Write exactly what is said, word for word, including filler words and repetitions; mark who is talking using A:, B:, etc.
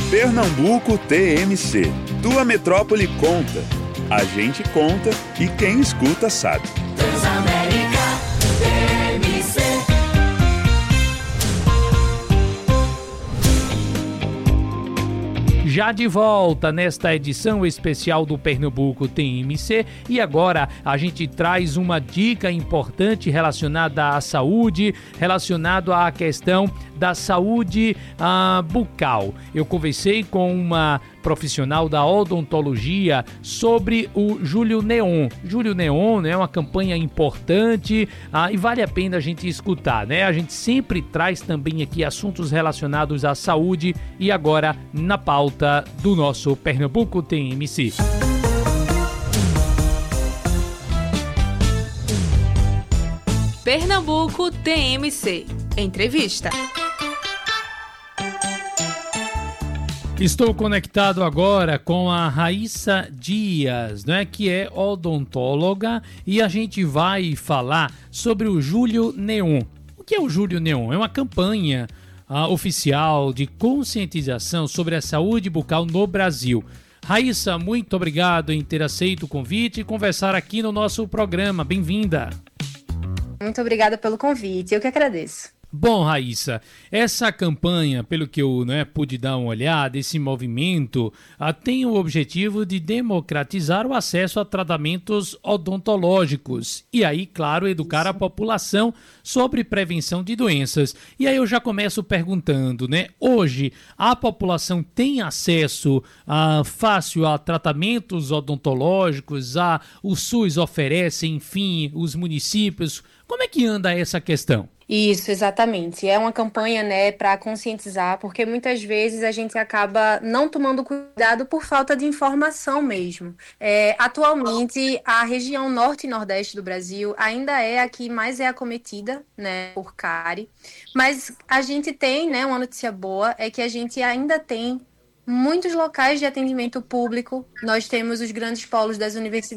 A: Pernambuco T M C. Tua metrópole conta. A gente conta e quem escuta sabe.
B: Transamérica T M C.
C: Já de volta nesta edição especial do Pernambuco T M C, e agora a gente traz uma dica importante relacionada à saúde, relacionado à questão da saúde ah, bucal. Eu conversei com uma profissional da odontologia sobre o Julho Neon. Julho Neon, né, é uma campanha importante ah, e vale a pena a gente escutar, né? A gente sempre traz também aqui assuntos relacionados à saúde e agora na pauta do nosso Pernambuco T M C.
D: Pernambuco T M C. Entrevista.
C: Estou conectado agora com a Raíssa Dias, né, que é odontóloga, e a gente vai falar sobre o Julho Neon. O que é o Julho Neon? É uma campanha uh, oficial de conscientização sobre a saúde bucal no Brasil. Raíssa, muito obrigado em ter aceito o convite e conversar aqui no nosso programa. Bem-vinda.
E: Muito obrigada pelo convite, eu que agradeço.
C: Bom, Raíssa, essa campanha, pelo que eu né, pude dar uma olhada, esse movimento ah, tem o objetivo de democratizar o acesso a tratamentos odontológicos e aí, claro, educar Isso. a população sobre prevenção de doenças. E aí eu já começo perguntando, né? Hoje, a população tem acesso ah, fácil a tratamentos odontológicos? A, o SUS oferece, enfim, os municípios. Como é que anda essa questão?
E: Isso, exatamente. É uma campanha, né, para conscientizar, porque muitas vezes a gente acaba não tomando cuidado por falta de informação mesmo. É, atualmente, a região norte e nordeste do Brasil ainda é a que mais é acometida, né, por cárie, mas a gente tem, né, uma notícia boa, é que a gente ainda tem muitos locais de atendimento público. Nós temos os grandes polos das universidades